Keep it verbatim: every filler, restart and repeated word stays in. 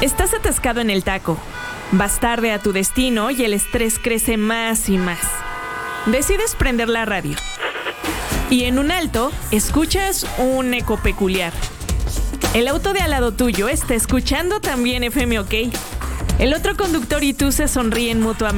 Estás atascado en el taco. Vas tarde a tu destino y el estrés crece más y más. Decides prender la radio. Y en un alto, escuchas un eco peculiar. El auto de al lado tuyo está escuchando también F M OK. El otro conductor y tú se sonríen mutuamente.